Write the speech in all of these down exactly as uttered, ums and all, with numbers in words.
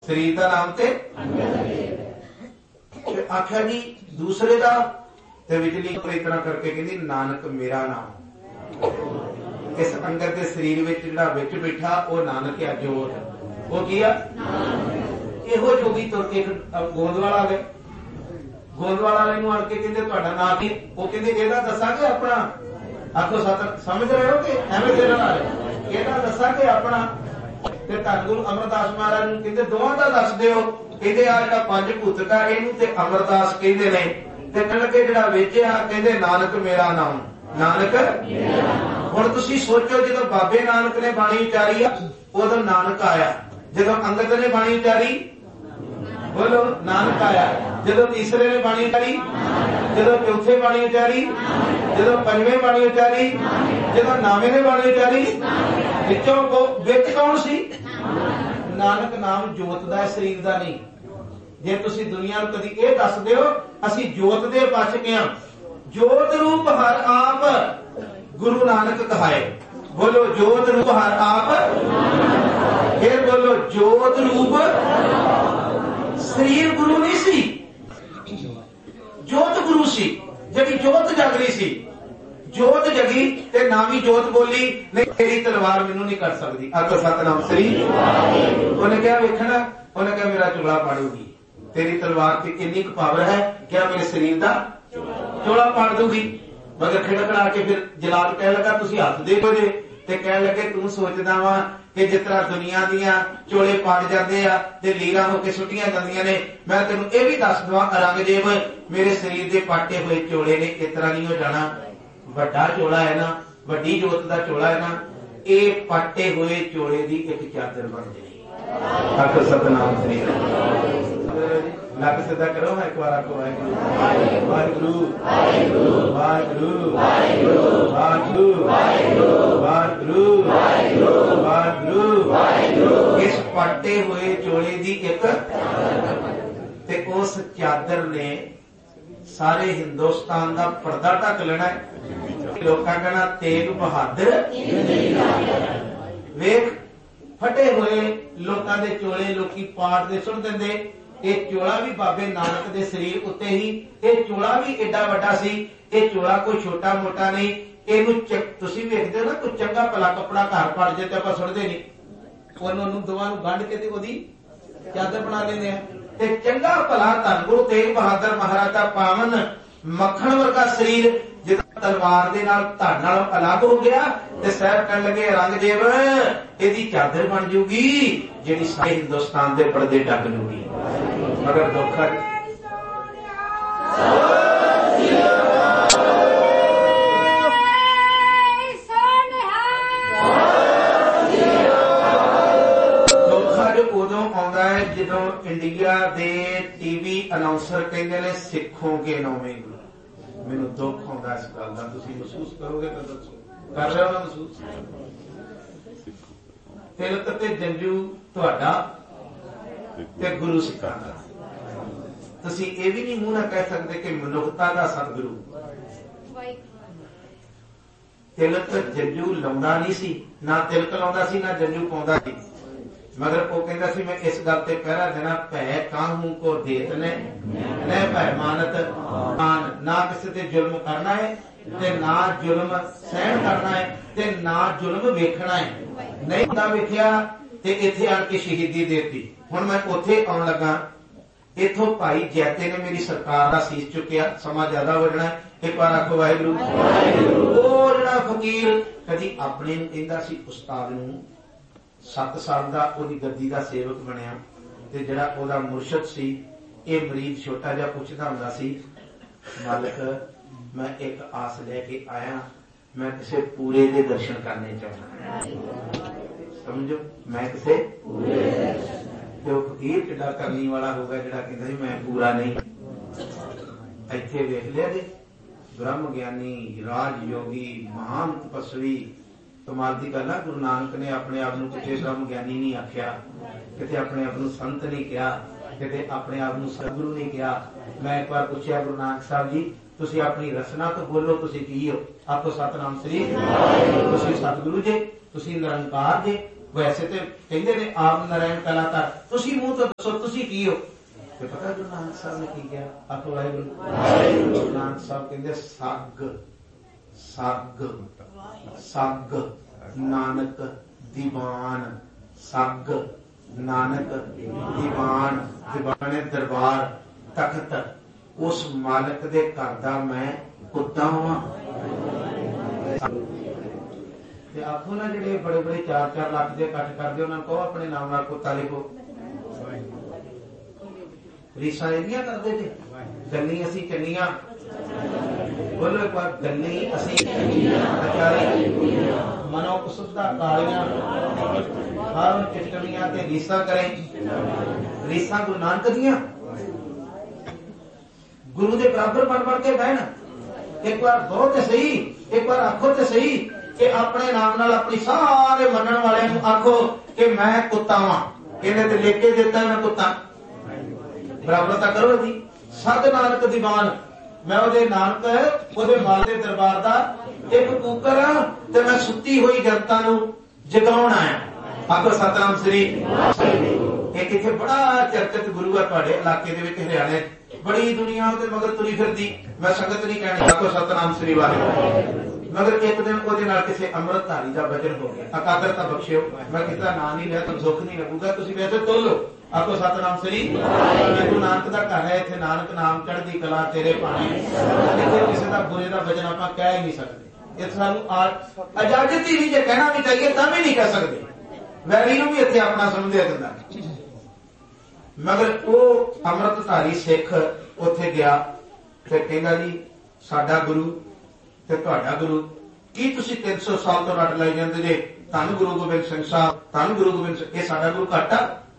शरीर का नाम ते आख्या जी दूसरे का ते बिजली इतना करके कहती नानक मेरा नाम। इस अंगद के शरीर में जिहड़ा विच बैठा वो नानक आ जोत वो किया इहो जोगी तुर के गोंदवाल आ गए। गोंदवाल वाले नूं आण के कहंदे तुहाडा नाम की वो कहंदे इहदा दसांगे अपना आखो सत समझ रहे हो कि एवं चलण वाले इहदा दसांगे अपना ते धन गुरु अमरदास महाराज नूं कहंदे दोवां दा दस दिओ कहंदे आ जिहड़ा पंज भूतका इहनूं ते अमरदास कहंदे ने ते कहण के जिहड़ा विच आ कहंदे नानक मेरा नाम नानक हुण तुसीं सोचो जदों बाबे नानक ने बाणी उचारी आ उदों नानक आया जदों अंगद ने बाणी उचारी बोलो नानक आया जदों तीसरे ने बाणी उचारी जदों चौथे बाणी उचारी जदों पंजवें बाणी उचारी जदों नावें ने बाणी उचारी विचों को विच कौन सी नानक नाम जोत दा शरीर दा नहीं। जे तुसीं दुनिया नूं कदी इह दस दिओ असीं जोत दे बच गए हां जोत रूप हर आप गुरु नानक कहाए। बोलो जोत रूप हर आप फिर बोलो जोत रूप शरीर गुरु नहीं सी जोत गुरु सी जिहड़ी जोत जग रही सी जोत जगी ते नामी जोत बोली नहीं तेरी तलवार मैनू नहीं कर सकती। आखो सतनाम श्री उन्हें क्या वेखना उन्हें क्या मेरा चोला पाड़ूगी तेरी तलवार की इन्नी पावर है क्या मेरे शरीर का चोला पाड़ दूगी। मगर खिड़कड़ा के फिर जलाल कह लगा तुसी हथ देखो जे ते कह लगे तू सोचदा वा कि जिस तरह दुनिया दियां चोले पाड़ जाते आ ते लीरा होके सुटियां जांदियां ने मैं तेनू ये भी दस दवां औरंगजेब मेरे शरीर के पाटे हुए चोले ने इस तरह नहीं हो जाना। वड्डा चोला है ना वड्डी जोत का चोला है ना ये पाटे हुए चोले की एक चादर बन जाएगी। आखो सतनाम श्री लग सीधा करो मैं एक बार आपको वाहिगुरू वाहिगुरू वाहिगुरू वाहिगुरू वाहिगुरू वाहिगुरू इस पाटे हुए चोले की एक ते उस चादर ने सारे हिंदुस्तान का पर्दा ढक लेना है। लोग कहना तेग बहादुर वेख फटे हुए लोगों के चोले लोग पाड़ दे सुन देंदे ये चोला भी बाबे नानक के शरीर उत्ते ही ये चोला भी एडा वड्डा सी ये चोला कोई छोटा मोटा नहीं इनू तुसीं वेखदे हो ना कोई चंगा भला कपड़ा घर पड़ जाए तो आपां सुटदे नहीं उन्होंने दोवां नूं गंढ के ते ओदी चादर बना लेंदे आ ते चंगा भला धन गुरु तेग बहादुर महाराज दा पावन मक्खण वर्गा शरीर जिहदा तलवार दे नाल धन नाल अलग हो गया ते साहब कहण लगे औरंगजेब इहदी चादर बन जूगी जिहड़ी सारे हिंदुस्तान दे पर्दे ढक लूगी। मगर दुख है उदों आउंदा है जदों इंडिया दे टीवी अनाउंसर कहंदे ने सिखोगे नौवें गुरु। मैनूं दुख आउंदा इस गल दा तुसीं महसूस करोगे तो दसो कर रहे हो ना महसूस। तिलक ते जंजू तुहाडा ते गुरु सिखां दा तुसीं ये भी नहीं मूंह ना कह सकते कि मनुखता का सतगुरु। तिलक जंजू लाउंदा नहीं सी ना तिलक लाउंदा सी ना जंजू पाउंदा सी मगर वो कहता सी मैं इस गल ते पहरा देना भै काहू को देत ने न भै मानत मान ना किसी ते जुल्म करना है ते ना जुल्म सहन करना है ते ना जुल्म वेखना है नहीं हुंदा वेखिया ते इत्थे आण के शहीदी देती। हुण मैं उत्थे आउण लगा इथों भाई जैते ने मेरी सरकार का सीस चुकिया समा ज्यादा हो जाना एक बार आखो वाहिगुरू। वो जिहड़ा फकीर कदी अपने नूं कहंदा सी उस्ताद नूं सत्त साल का ओदी गद्दी का सेवक बनया ते जिहड़ा ओदा मुर्शद सी ये मरीज छोटा जिहा पुछदा हुंदा सी मालिक मैं एक आस लेके आया मैं किसी पूरे दे दर्शन करने चाहता समझो मैं किसी जो फकीर किड्डा करनी वाला होगा जिहड़ा कहंदा सी मैं पूरा नहीं इत्थे वेख लिया जी ब्रह्म ज्ञानी राज योगी महान तपस्वी कमाल की गल है। गुरु नानक ने अपने आप को किसी ब्रह्म ज्ञानी नहीं आख्या किसी अपने आप को संत नहीं कहा किसी अपने आप को सतगुरु नहीं कहा। मैं एक बार पूछा गुरु नानक साहब जी तुसी अपनी रचना तो बोलो तुसी की हो आपको सतनाम श्री तुसी सतगुरु जे तुसी निरंकार जे वैसे तो कहते ने आप नारायण कलाकार, तुसी मूँह तो दसो तुसी की हो। ते पता गुरु नानक साहब ने की किया? आखो वाहिगुरू। गुरु नानक साहब कहते सग सग सग नानक दीवान, सग नानक दीवान, दीवाने दरबार तख्त, उस मालिक दे घर दा मैं कुत्ता वा। आखो ना जेडे बड़े बड़े चार चार लाख के कट करते उन्होंने कहो अपने नाम नाल कुत्ता लिखो। रीसा एदियां करते थे, गली असी चंगियां, बोलो एक बार, गली असी मनो कुसुदा कालियां, हर चिटकलियां ते रीसा करें। रीसा गुरु नानक दियां गुरु के बराबर बन बन के बहन। एक बार बहुत सही, एक बार आखो तो सही कि अपने नाम नाल अपनी सारे मनन वाले आखो कि मैं कुत्ता वा, इन्हें तो लेके देता मैं कुत्ता। बराबरता करो जी। सद नानक दीवान, मैं ओदे नानक ओदे माल दे दरबार दा एक कूकर हां ते मैं सुत्ती हुई जनता नूं जगाउण आया। आखो सतनाम श्री। एक इत्थे बड़ा चर्चित गुरु है तुहाडे इलाके दे विच हरियाणे, बड़ी दुनिया उहदे मगर तुरी फिरदी, मैं संगत नहीं कहनी। आखो सतनाम श्री वाहिगुरू। मगर एक दिन ओदे नाल किसी अमृतधारी दा वचन हो गया, अकादरता बख्शियो, मैं किसदा नाम नहीं लिया तो दुख नहीं लगूगा, तुसीं वैसे तोलो। आखो सतनाम श्री। गुरु नानक दा घर है, इत्थे नानक नाम चढ़दी कला तेरे पानी, इत्थे किसी दा बुरे दा वचन आपां कह ही नहीं सकते। इत्थे सानूं इजाजत ही नहीं, जे कहना भी चाहिए तां भी नहीं कह सकते, वैरी नूं भी इत्थे अपना समझदे दिंदा। मगर वो अमृतधारी सिख उत्थे गया ते कहंदा जी साडा गुरु ते तुहाडा गुरु की तुसीं तीन सौ साल तो रट लाई जांदे जे, धन गुरु गोबिंद सिंह साहब, धन गुरु गोबिंद सिंह, ये साडा गुरु घट आ,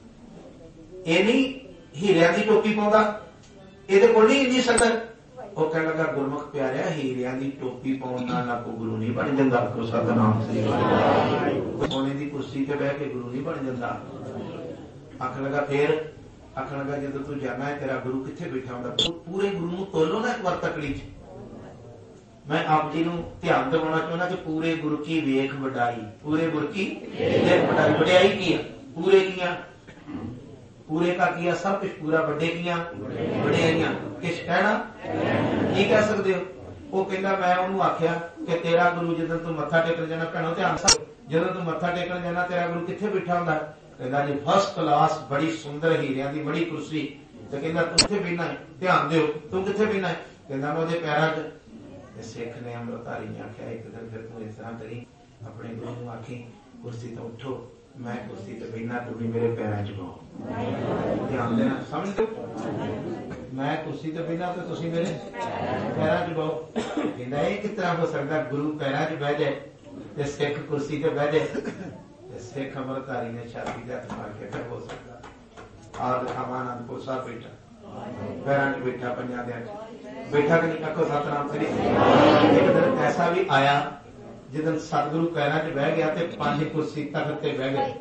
ये नहीं हीरिया की टोपी पाउंदा, इहदे कोल नहीं इन्नी सकत। वो कहण लगा गुरमुख प्यारिया, हीरिया की टोपी पाउण नाल कोई गुरु नहीं बन जांदा। को सतनाम श्री वाहिगुरू। सोने की कुर्सी ते बैठ के गुरु नहीं बन जांदा। आखण लगा फिर, आखण लगा जदों तू जाना है तेरा गुरु कित्थे बैठा हुंदा, पूरे गुरु नूं तोलो ना एक बार तकड़ी च। मैं आप जी नूं ध्यान दिवाउणा चाहुंदा कि पूरे गुरु की वेख वडाई, पूरे गुरु की वेख वडाई। वडियाई की है? पूरे किया, पूरे का किया सब कुछ पूरा, बड़े किया वडियाइयां, किस कहना की कह सकते हो? वो कहंदा मैं उन्होंने आख्या कि तेरा गुरु जदों तू मत्था टेकण जाना, भैणों ध्यान से, जदों तू मत्था टेकण जाना तेरा गुरु कित्थे बैठा हुंदा? कहंदा जी फर्स्ट क्लास बड़ी सुंदर हीरियां दी बड़ी कुर्सी। ते कहंदा तू कित्थे बैठना है? ध्यान दिओ, तू कित्थे बैठना है? कहंदा मैं ओहदे पैरां च। सिख ने अमृतधारी ने आख्या एक दिन फिर तू इस तरह करी, अपने गुरु नूं आखी कुर्सी तो उठो, मैं कुर्सी ते बैठना, तू भी मेरे पैरां च पाओ। ध्यान देना, समझ लो, मैं कुर्सी ते बैठना तो तुसीं मेरे पैरां च पाओ। कहंदा ये किस तरह हो सकदा, गुरु पैरां च बह जाए ते सिख कुर्सी ते बह जाए। सिख अमृतधारी ने छाती ते हत्थ मार के हो सकदा आ दिखावा आनंदपुर साहब बैठा, पैरां च बैठा, पंजां दे बैठा कि नहीं? आखो सतनाम श्री। एक दिन ऐसा भी आया जिदन सतगुरु पैरां च बह गया ते पांच कुर्सी तख्त ते बह गए,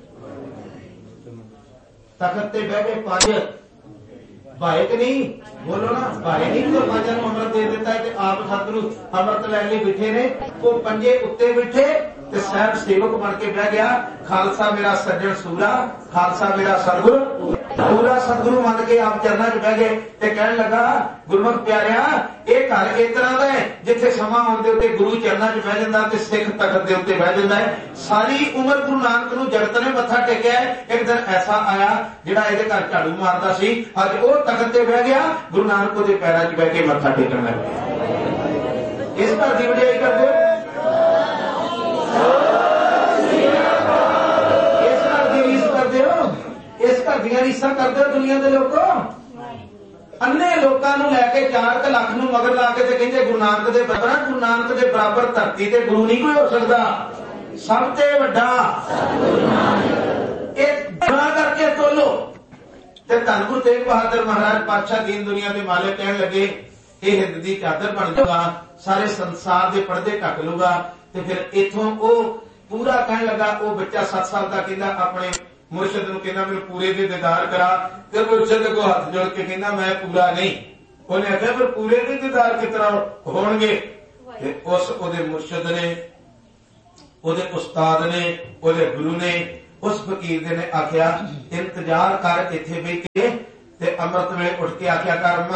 तख्त ते बह गए पांच। भाए कि नहीं? बोलो ना, भाए नहीं तो पांचों को अमृत दे देता है कि आप सतगुरु अमृत लैण लई बैठे ने, वो पंजे उत्ते बैठे ते साहब सेवक बन के बह गया। खालसा मेरा सज्जन सूरा, खालसा मेरा सतगुरु पूरा, सतगुरु मान के आप चरणा च बह गए ते कहण लगा गुरमुख प्यारिया, ये घर इस तरह का है जिथे समा आउंदे उत्ते गुरु चरणा च बह जांदा ते सिख तख्त दे उत्ते बह जांदा है। सारी उम्र गुरु नानक नूं जगत ने मत्था टेकिया है। एक दिन ऐसा आया जिहड़ा इहदे घर झाड़ू मारदा सी, अज वो तख्त ते बह गया, गुरु नानक दे पैरां च बह के मत्था टेकण लग पिया। इस घर दी वडियाई करदे हो, इस घर दी रीस करदे हो, इस घर दी रीसां करदे हो दुनिया दे लोगों। अन्ने लोगों नूं लैके चार क लख नूं मगर ला के ते कहंदे गुरु नानक दे बराबर, गुरु नानक दे बराबर धरती ते गुरु नहीं कोई हो सकदा, सब ते वड्डा एक बना करके तोलो। ते धन गुरु तेग बहादुर महाराज पातशाह दीन दुनिया के मालिक कहण लगे ये हिंद दी चादर बन जाऊगा, सारे संसार के पर्दे ढक लूगा। ते फिर इथों वो पूरा कहण लगा, वो बच्चा सत्त साल का कहंदा अपने मुर्शद नूं कहंदा मेरे पूरे दे दीदार करा, ते मुर्शद को हाथ जोड़ के कहंदा मैं पूरा नहीं। उन्हें आख्या फिर पूरे दे दीदार किस तरह होणगे? ते उस ओदे मुर्शद ने, ओदे उस्ताद ने, ओदे गुरु ने उस फकीर ने आख्या इंतजार कर इत्थे बह के ते अमृत वेले उठ के आख्या कर